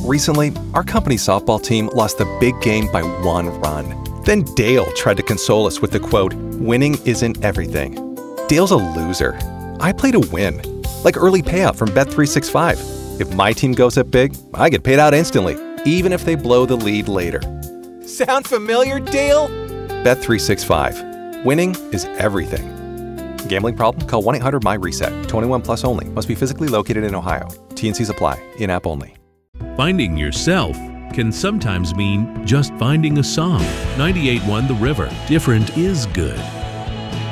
Recently, our company softball team lost the big game by 1 run. Then Dale tried to console us with the quote, "Winning isn't everything." Dale's a loser. I play to win. Like early payout from Bet365. If my team goes up big, I get paid out instantly, even if they blow the lead later. Sound familiar, Dale? Bet365. Winning is everything. Gambling problem? Call 1-800-MY-RESET. 21 plus only. Must be physically located in Ohio. T&Cs apply. In-app only. Finding yourself can sometimes mean just finding a song. 98.1 The River. Different is good.